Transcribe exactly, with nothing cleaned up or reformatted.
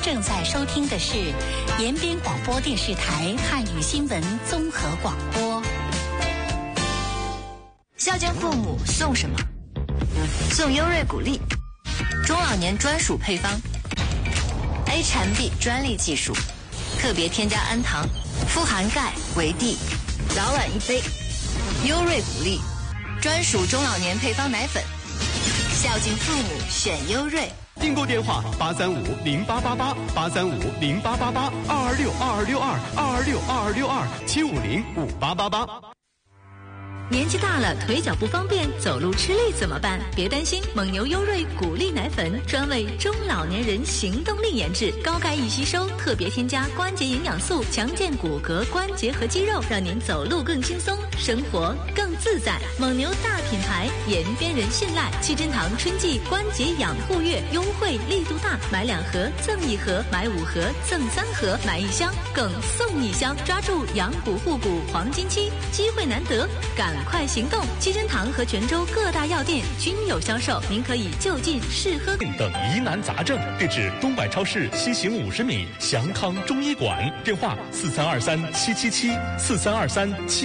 正在收听的是延边广播电视台汉语新闻综合广播。 孝敬父母送什么？送优瑞谷粒，中老年专属配方 ，H M B 专利技术，特别添加氨糖，富含钙、维 D， 早晚一杯。优瑞谷粒，专属中老年配方奶粉，孝敬父母选优瑞。 订购电话八三五零八八八八三五零八八八二二六二二六二二二六二二六二七五零五八八八。 年纪大了，腿脚不方便，走路吃力怎么办？别担心，蒙牛优瑞谷粒奶粉专为中老年人行动力研制，高钙易吸收，特别添加关节营养素，强健骨骼、关节和肌肉，让您走路更轻松，生活更自在。蒙牛大品牌，延边人信赖。七珍堂春季关节养护月优惠力度大，买两盒赠一盒，买五盒赠三盒，买一箱更送一箱，抓住养骨护骨黄金期，机会难得，赶快行动！七珍堂和泉州各大药店均有销售，您可以就近试喝。 等疑难杂症，地址东莞超市西行五十米，祥康中医馆，电话四三二三七七七四三二三七。